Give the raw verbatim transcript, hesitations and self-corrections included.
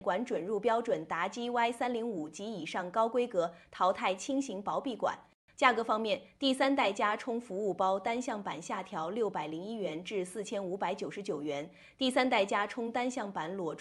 管准入标准达 G Y 三零五及以上高规格，淘汰轻型薄壁管。价格方面，第三代加充服务包单向版下调六百零一元至四千五百九十九元，第三代加充单向版裸